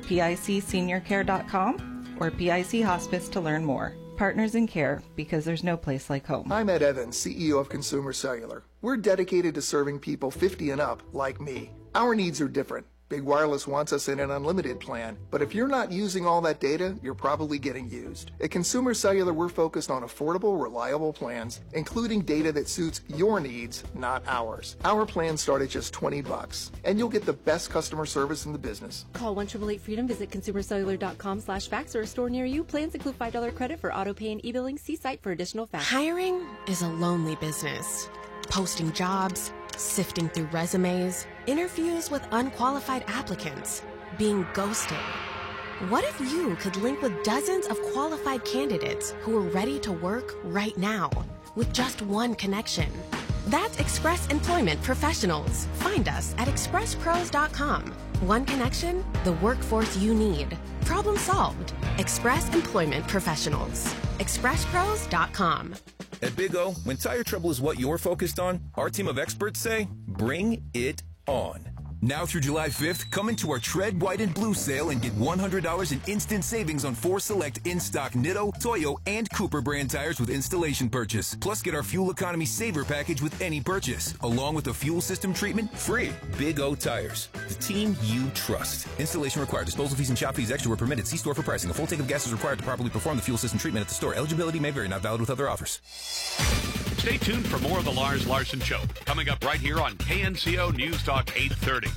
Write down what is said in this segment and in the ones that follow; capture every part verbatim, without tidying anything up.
pic senior care dot com or P I C Hospice to learn more. Partners in care, because there's no place like home. I'm Ed Evans, C E O of Consumer Cellular. We're dedicated to serving people fifty and up, like me. Our needs are different. Big Wireless wants us in an unlimited plan, but if you're not using all that data, you're probably getting used. At Consumer Cellular, we're focused on affordable, reliable plans, including data that suits your needs, not ours. Our plans start at just twenty bucks, and you'll get the best customer service in the business. Call one eight eight eight freedom, visit consumer cellular dot com slash fax or a store near you. Plans include five dollars credit for auto pay and e-billing. See site for additional facts. Hiring is a lonely business. Posting jobs, sifting through resumes, interviews with unqualified applicants, being ghosted. What if you could link with dozens of qualified candidates who are ready to work right now with just one connection? That's Express Employment Professionals. Find us at express pros dot com. One connection, the workforce you need. Problem solved. Express Employment Professionals. express pros dot com. At Big O, when tire trouble is what you're focused on, our team of experts say, bring it on. Now through July fifth, come into our Tread White and Blue sale and get one hundred dollars in instant savings on four select in-stock Nitto, Toyo, and Cooper brand tires with installation purchase. Plus, get our Fuel Economy Saver package with any purchase, along with the fuel system treatment free. Big O Tires, the team you trust. Installation required. Disposal fees and shop fees extra were permitted. See store for pricing. A full tank of gas is required to properly perform the fuel system treatment at the store. Eligibility may vary. Not valid with other offers. Stay tuned for more of the Lars Larson Show, coming up right here on K N C O News Talk eight thirty.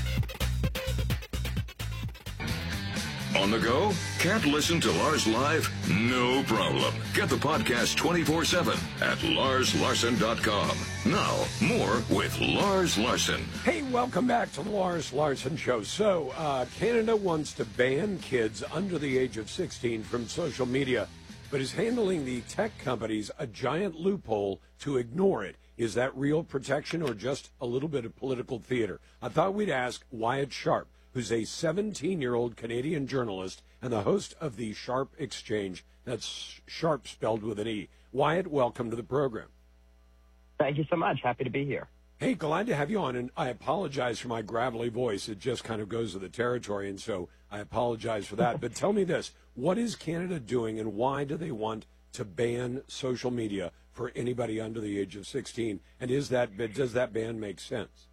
On the go? Can't listen to Lars live? No problem. Get the podcast twenty-four seven at lars larson dot com. Now, more with Lars Larson. Hey, welcome back to the Lars Larson Show. So, uh, Canada wants to ban kids under the age of sixteen from social media, but is handling the tech companies a giant loophole to ignore it. Is that real protection or just a little bit of political theater? I thought we'd ask Wyatt Sharp, who's a seventeen-year-old Canadian journalist and the host of the Sharp Exchange. That's Sharp spelled with an E. Wyatt, welcome to the program. Thank you so much. Happy to be here. Hey, glad to have you on, and I apologize for my gravelly voice. It just kind of goes with the territory, and so I apologize for that. But tell me this, what is Canada doing, and why do they want to ban social media for anybody under the age of sixteen? And is that does that ban make sense?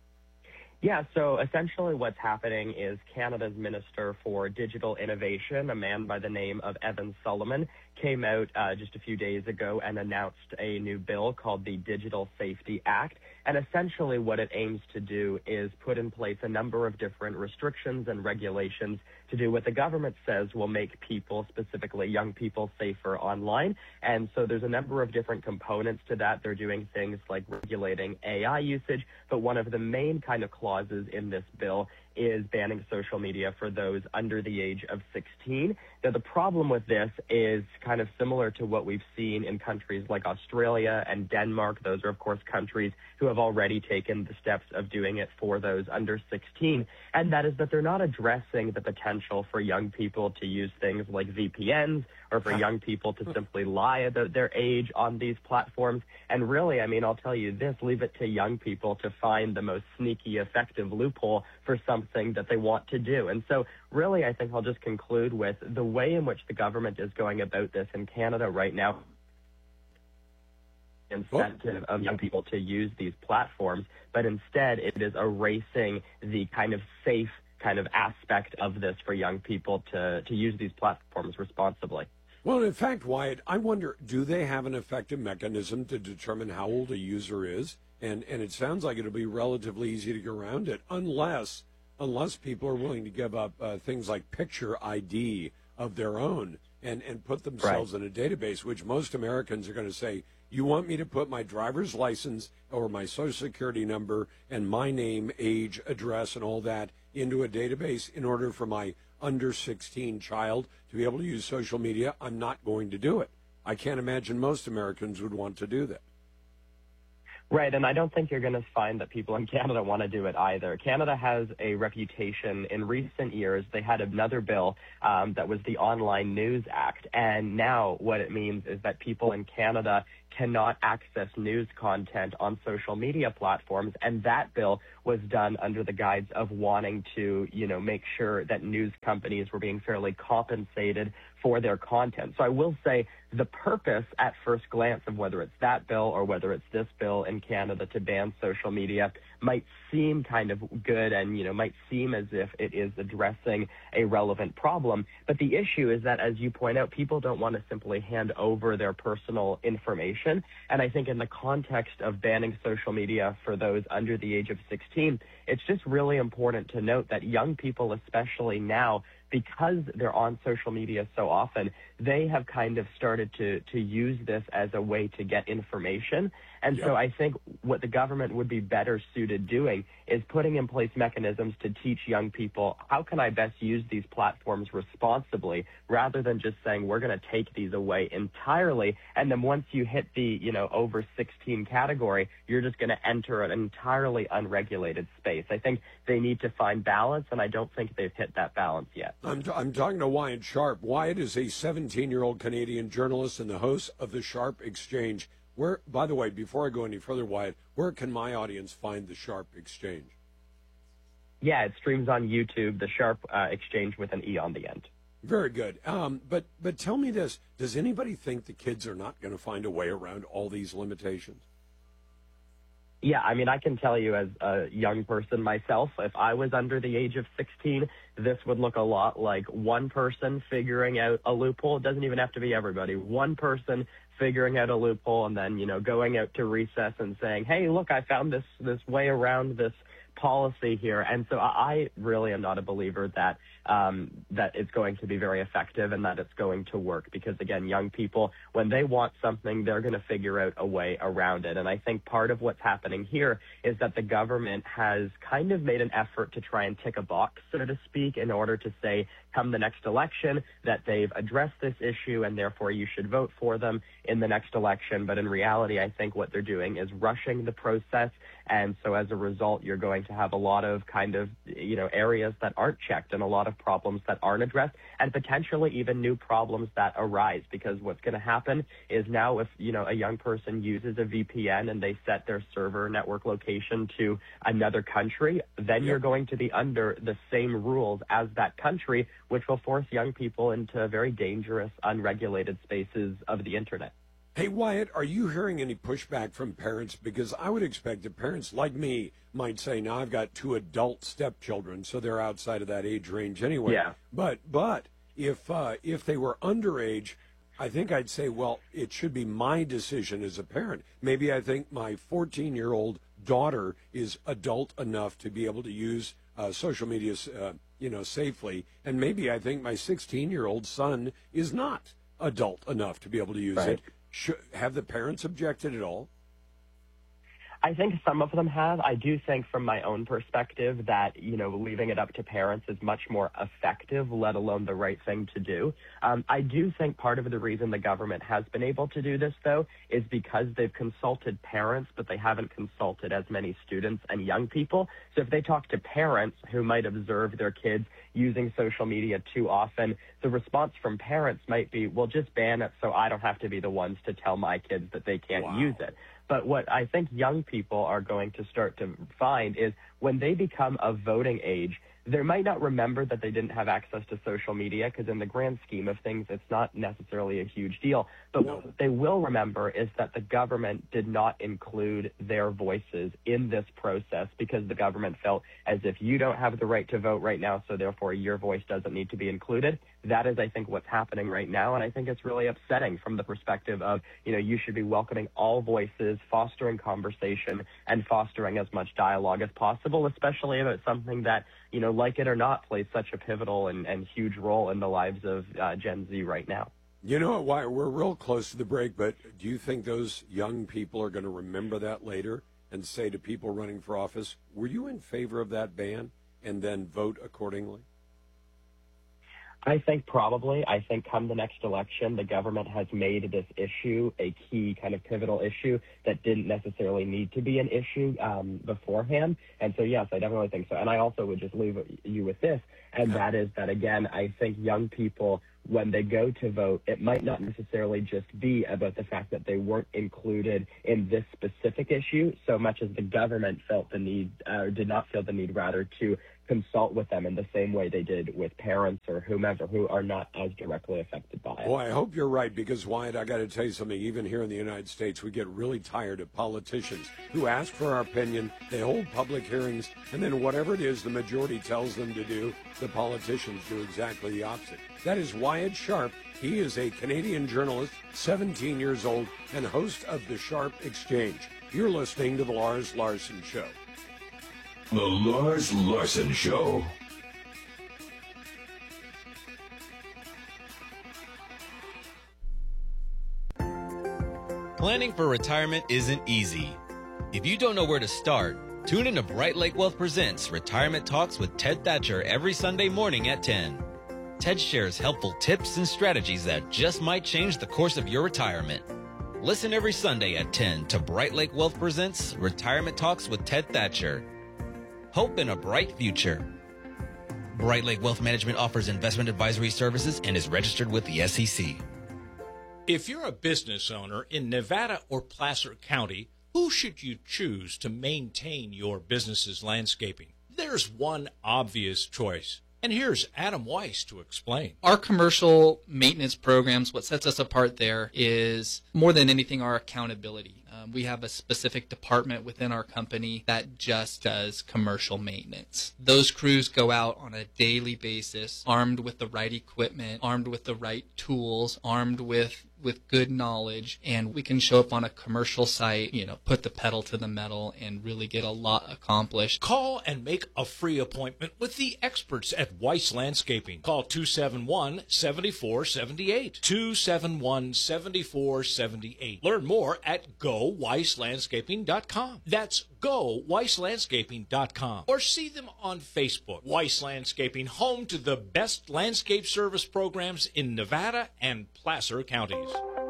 Yeah, so essentially what's happening is Canada's Minister for Digital Innovation, a man by the name of Evan Sullivan, came out uh, just a few days ago and announced a new bill called the Digital Safety Act. And essentially what it aims to do is put in place a number of different restrictions and regulations to do what the government says will make people, specifically young people, safer online. And so there's a number of different components to that. They're doing things like regulating A I usage, but one of the main kind of clauses in this bill is banning social media for those under the age of sixteen. Now, the problem with this is kind of similar to what we've seen in countries like Australia and Denmark. Those are, of course, countries who have already taken the steps of doing it for those under sixteen, and that is that they're not addressing the potential for young people to use things like V P Ns or for young people to simply lie about their age on these platforms. And really, I mean, I'll tell you this, leave it to young people to find the most sneaky, effective loophole for something that they want to do. And so really, I think I'll just conclude with the way in which the government is going about this in Canada right now. Incentive of young people to use these platforms, but instead it is erasing the kind of safe kind of aspect of this for young people to, to use these platforms responsibly. Well, in fact, Wyatt, I wonder, do they have an effective mechanism to determine how old a user is? And and it sounds like it'll be relatively easy to get around it, unless unless people are willing to give up uh, things like picture I D of their own and, and put themselves right in a database, which most Americans are going to say, you want me to put my driver's license or my social security number and my name, age, address, and all that into a database in order for my under sixteen child to be able to use social media? I'm not going to do it. I can't imagine most Americans would want to do that. Right, and I don't think you're going to find that people in Canada want to do it either. Canada has a reputation. In recent years, they had another bill um, that was the Online News Act, and now what it means is that people in Canada cannot access news content on social media platforms, and that bill was done under the guise of wanting to, you know, make sure that news companies were being fairly compensated for their content. So I will say the purpose at first glance of whether it's that bill or whether it's this bill in Canada to ban social media might seem kind of good and, you know, might seem as if it is addressing a relevant problem. But the issue is that, as you point out, people don't want to simply hand over their personal information. And I think in the context of banning social media for those under the age of sixteen, it's just really important to note that young people, especially now, because they're on social media so often, they have kind of started to, to use this as a way to get information. And yep. so I think what the government would be better suited doing is putting in place mechanisms to teach young people, how can I best use these platforms responsibly, rather than just saying we're going to take these away entirely. And then once you hit the, you know, over sixteen category, you're just going to enter an entirely unregulated space. I think they need to find balance, and I don't think they've hit that balance yet. I'm, t- I'm talking to Wyatt Sharp. Wyatt is a seventeen-year-old Canadian journalist and the host of the Sharp Exchange. Where, by the way, before I go any further, Wyatt, where can my audience find the Sharp Exchange? Yeah, it streams on YouTube, the Sharp uh, Exchange with an E on the end. Very good. Um, but but tell me this: does anybody think the kids are not going to find a way around all these limitations? Yeah, I mean, I can tell you as a young person myself, if I was under the age of sixteen, this would look a lot like one person figuring out a loophole. It doesn't even have to be everybody. One person figuring out a loophole and then, you know, going out to recess and saying, hey, look, I found this, this way around this policy here. And so I really am not a believer that um, that it's going to be very effective and that it's going to work, because, again, young people, when they want something, they're going to figure out a way around it. And I think part of what's happening here is that the government has kind of made an effort to try and tick a box, so to speak, in order to say, come the next election, that they've addressed this issue and therefore you should vote for them in the next election. But in reality, I think what they're doing is rushing the process. And so as a result, you're going to have a lot of kind of, you know, areas that aren't checked and a lot of problems that aren't addressed, and potentially even new problems that arise. Because what's going to happen is now if, you know, a young person uses a V P N and they set their server network location to another country, then you're going to be under the same rules as that country, which will force young people into very dangerous, unregulated spaces of the internet. Hey, Wyatt, are you hearing any pushback from parents? Because I would expect that parents like me might say, now I've got two adult stepchildren, so they're outside of that age range anyway. Yeah. But but if uh, if they were underage, I think I'd say, well, it should be my decision as a parent. Maybe I think my fourteen-year-old daughter is adult enough to be able to use uh, social media, uh, you know, safely, and maybe I think my sixteen-year-old son is not adult enough to be able to use right. it. Should, have the parents objected at all? I think some of them have. I do think from my own perspective that, you know, leaving it up to parents is much more effective, let alone the right thing to do. Um, I do think part of the reason the government has been able to do this, though, is because they've consulted parents, but they haven't consulted as many students and young people. So if they talk to parents who might observe their kids using social media too often, the response from parents might be, well, just ban it so I don't have to be the ones to tell my kids that they can't wow. use it. But what I think young people are going to start to find is when they become of voting age, they might not remember that they didn't have access to social media, because in the grand scheme of things, it's not necessarily a huge deal. But no. what they will remember is that the government did not include their voices in this process, because the government felt as if you don't have the right to vote right now, so therefore your voice doesn't need to be included. That is, I think, what's happening right now, and I think it's really upsetting from the perspective of, you know, you should be welcoming all voices, fostering conversation, and fostering as much dialogue as possible, especially about something that, you know, like it or not, plays such a pivotal and, and huge role in the lives of uh, Gen Z right now. You know what, we're real close to the break, but do you think those young people are going to remember that later and say to people running for office, were you in favor of that ban, and then vote accordingly? I think probably. I think come the next election, the government has made this issue a key kind of pivotal issue that didn't necessarily need to be an issue um, beforehand. And so, yes, I definitely think so. And I also would just leave you with this, and that is that, again, I think young people, when they go to vote, it might not necessarily just be about the fact that they weren't included in this specific issue so much as the government felt the need, uh, or did not feel the need, rather, to consult with them in the same way they did with parents or whomever who are not as directly affected by it. Well, I hope you're right, because, Wyatt, I got to tell you something. Even here in the United States, we get really tired of politicians who ask for our opinion, they hold public hearings, and then whatever it is the majority tells them to do, the politicians do exactly the opposite. That is Wyatt Sharp. He is a Canadian journalist, seventeen years old, and host of the Sharp Exchange. You're listening to The Lars Larson Show. The Lars Larson Show. Planning for retirement isn't easy. If you don't know where to start, tune in to Bright Lake Wealth Presents Retirement Talks with Ted Thatcher every Sunday morning at ten. Ted shares helpful tips and strategies that just might change the course of your retirement. Listen every Sunday at ten to Bright Lake Wealth Presents Retirement Talks with Ted Thatcher. Hope in a bright future. Bright Lake Wealth Management offers investment advisory services and is registered with the S E C. If you're a business owner in Nevada or Placer County, who should you choose to maintain your business's landscaping? There's one obvious choice. And here's Adam Weiss to explain. Our commercial maintenance programs, what sets us apart there is more than anything our accountability. Um, we have a specific department within our company that just does commercial maintenance. Those crews go out on a daily basis, armed with the right equipment, armed with the right tools, armed with with good knowledge, and we can show up on a commercial site, you know, put the pedal to the metal and really get a lot accomplished. Call and make a free appointment with the experts at Weiss Landscaping. Call two seven one, seven four seven eight, two seven one, seven four seven eight. Learn more at go weiss landscaping dot com. That's go weiss landscaping dot com. Or see them on Facebook. Weiss Landscaping, home to the best landscape service programs in Nevada and Placer counties.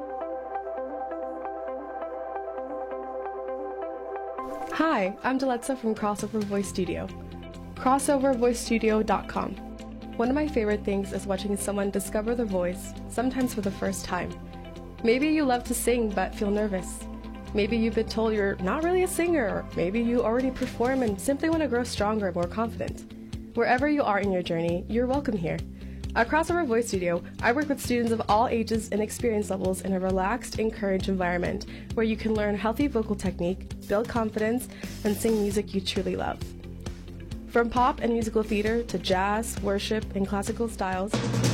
Hi, I'm Deletza from Crossover Voice Studio. crossover voice studio dot com. One of my favorite things is watching someone discover their voice, sometimes for the first time. Maybe you love to sing but feel nervous. Maybe you've been told you're not really a singer, or maybe you already perform and simply want to grow stronger and more confident. Wherever you are in your journey, you're welcome here. At Crossover Voice Studio, I work with students of all ages and experience levels in a relaxed, encouraged environment where you can learn healthy vocal technique, build confidence, and sing music you truly love. From pop and musical theater to jazz, worship, and classical styles.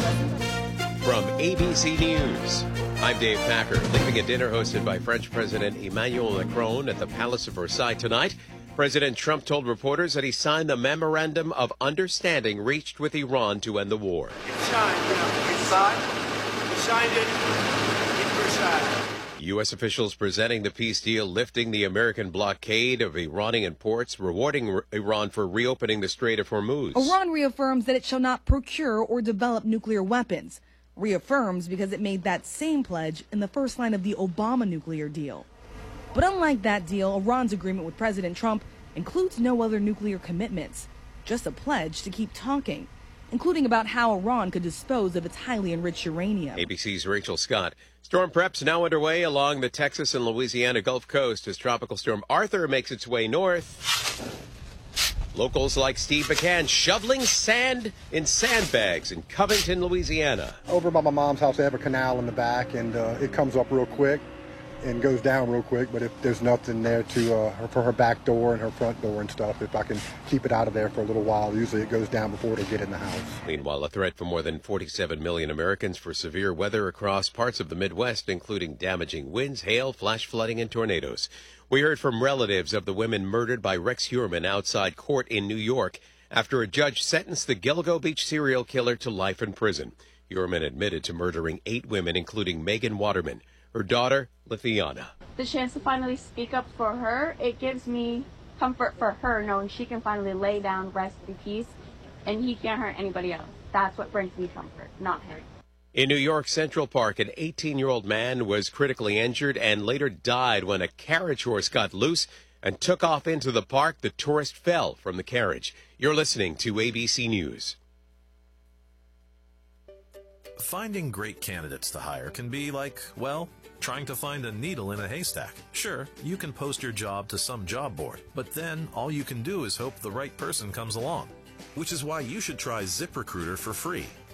From A B C News, I'm Dave Packer, leaving a dinner hosted by French President Emmanuel Macron at the Palace of Versailles tonight. President Trump told reporters that he signed the Memorandum of Understanding reached with Iran to end the war. It's signed, you know, it's signed. We signed it in Versailles. U S officials presenting the peace deal lifting the American blockade of Iranian ports, rewarding Iran for reopening the Strait of Hormuz. Iran reaffirms that it shall not procure or develop nuclear weapons. Reaffirms because it made that same pledge in the first line of the Obama nuclear deal. But unlike that deal, Iran's agreement with President Trump includes no other nuclear commitments, just a pledge to keep talking, including about how Iran could dispose of its highly enriched uranium. A B C's Rachel Scott. Storm preps now underway along the Texas and Louisiana Gulf Coast as Tropical Storm Arthur makes its way north. Locals like Steve McCann shoveling sand in sandbags in Covington, Louisiana. Over by my mom's house, they have a canal in the back, and uh, it comes up real quick and goes down real quick. But if there's nothing there to uh, for her back door and her front door and stuff, if I can keep it out of there for a little while, usually it goes down before it'll get in the house. Meanwhile, a threat for more than forty-seven million Americans for severe weather across parts of the Midwest, including damaging winds, hail, flash flooding, and tornadoes. We heard from relatives of the women murdered by Rex Heuermann outside court in New York after a judge sentenced the Gilgo Beach serial killer to life in prison. Heuermann admitted to murdering eight women, including Megan Waterman, her daughter, Lithiana. The chance to finally speak up for her, it gives me comfort for her knowing she can finally lay down, rest in peace, and he can't hurt anybody else. that's what brings me comfort, not him. In New York Central Park, an eighteen-year-old man was critically injured and later died when a carriage horse got loose and took off into the park. The tourist fell from the carriage. You're listening to A B C News. Finding great candidates to hire can be like, well, trying to find a needle in a haystack. Sure, you can post your job to some job board, but then all you can do is hope the right person comes along. Which is why you should try ZipRecruiter for free.